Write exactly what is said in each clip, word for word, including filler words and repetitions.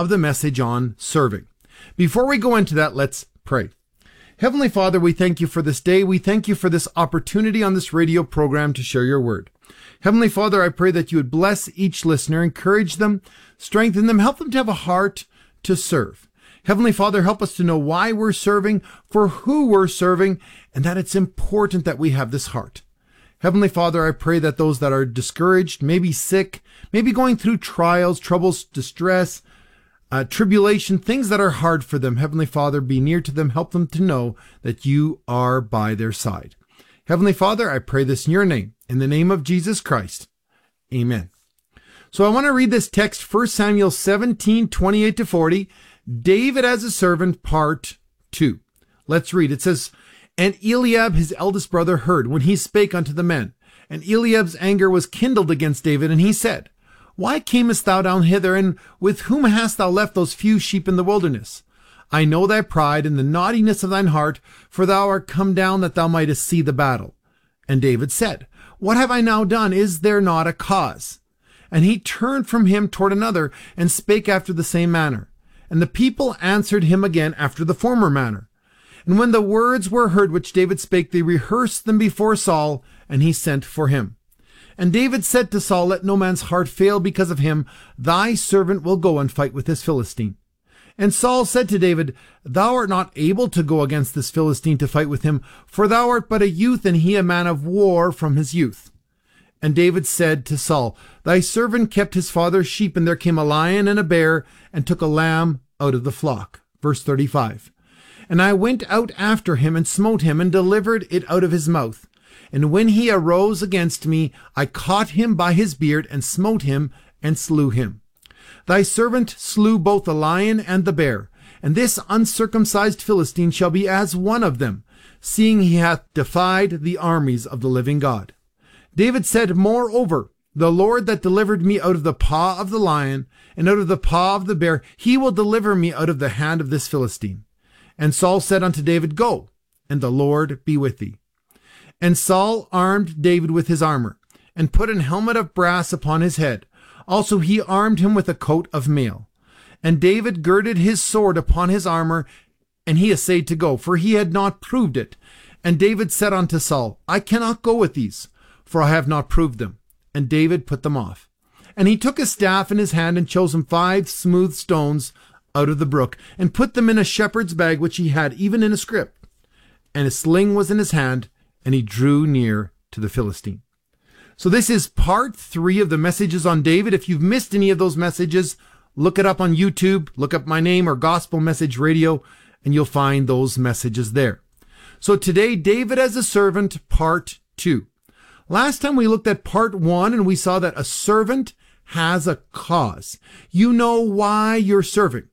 of the message on serving. Before we go into that, let's pray. Heavenly Father, we thank you for this day. We thank you for this opportunity on this radio program to share your word. Heavenly Father, I pray that you would bless each listener, encourage them, strengthen them, help them to have a heart to serve. Heavenly Father, help us to know why we're serving, for who we're serving, and that it's important that we have this heart. Heavenly Father, I pray that those that are discouraged, maybe sick, maybe going through trials, troubles, distress, uh, tribulation, things that are hard for them, Heavenly Father, be near to them, help them to know that you are by their side. Heavenly Father, I pray this in your name, in the name of Jesus Christ. Amen. So I want to read this text, First Samuel seventeen, twenty-eight to forty, David as a servant, part two. Let's read. It says, And Eliab his eldest brother heard when he spake unto the men. And Eliab's anger was kindled against David, and he said, Why camest thou down hither, and with whom hast thou left those few sheep in the wilderness? I know thy pride and the naughtiness of thine heart, for thou art come down that thou mightest see the battle. And David said, What have I now done? Is there not a cause? And he turned from him toward another, and spake after the same manner. And the people answered him again after the former manner. And when the words were heard which David spake, they rehearsed them before Saul, and he sent for him. And David said to Saul, Let no man's heart fail because of him. Thy servant will go and fight with this Philistine. And Saul said to David, Thou art not able to go against this Philistine to fight with him, for thou art but a youth, and he a man of war from his youth. And David said to Saul, Thy servant kept his father's sheep, and there came a lion and a bear, and took a lamb out of the flock. Verse thirty-five. And I went out after him, and smote him, and delivered it out of his mouth. And when he arose against me, I caught him by his beard, and smote him, and slew him. Thy servant slew both the lion and the bear, and this uncircumcised Philistine shall be as one of them, seeing he hath defied the armies of the living God. David said, Moreover, the Lord that delivered me out of the paw of the lion, and out of the paw of the bear, he will deliver me out of the hand of this Philistine. And Saul said unto David, Go, and the Lord be with thee. And Saul armed David with his armor, and put an helmet of brass upon his head. Also he armed him with a coat of mail. And David girded his sword upon his armor, and he essayed to go, for he had not proved it. And David said unto Saul, I cannot go with these, for I have not proved them. And David put them off. And he took his staff in his hand, and chose him five smooth stones out of the brook, and put them in a shepherd's bag which he had, even in a scrip. And a sling was in his hand, and he drew near to the Philistine. So this is part three of the messages on David. If you've missed any of those messages, look it up on YouTube, look up my name or Gospel Message Radio, and you'll find those messages there. So today, David as a servant, part two. Last time we looked at part one, and we saw that a servant has a cause. You know why you're serving.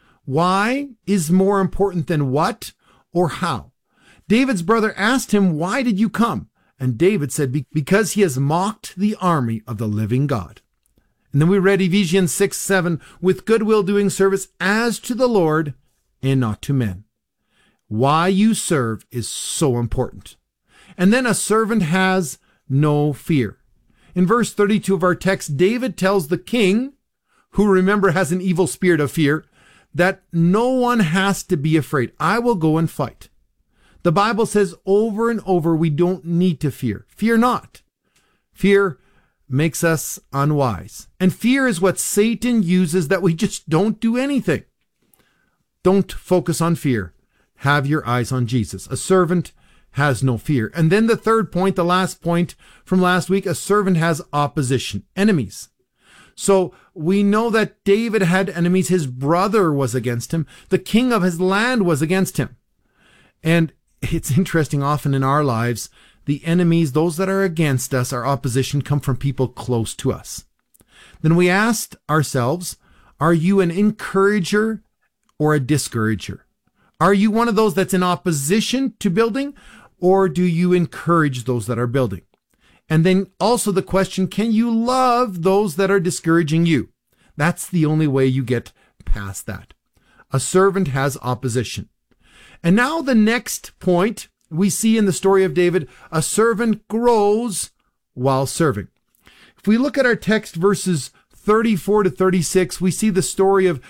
Why is more important than what or how. David's brother asked him, Why did you come? And David said, Because he has mocked the army of the living God. And then we read Ephesians six, seven, with goodwill doing service as to the Lord and not to men. Why you serve is so important. And then a servant has no fear. In verse thirty-two of our text, David tells the king, who remember has an evil spirit of fear, that no one has to be afraid. I will go and fight. The Bible says over and over, we don't need to fear. Fear not. Fear makes us unwise. And fear is what Satan uses, that we just don't do anything. Don't focus on fear. Have your eyes on Jesus. A servant has no fear. And then the third point, the last point from last week, a servant has opposition, enemies. So we know that David had enemies. His brother was against him. The king of his land was against him. And it's interesting, often in our lives, the enemies, those that are against us, our opposition, come from people close to us. Then we asked ourselves, are you an encourager or a discourager? Are you one of those that's in opposition to building, or do you encourage those that are building? And then also the question, can you love those that are discouraging you? That's the only way you get past that. A servant has opposition. And now the next point we see in the story of David, a servant grows while serving. If we look at our text, verses thirty-four to thirty-six, we see the story of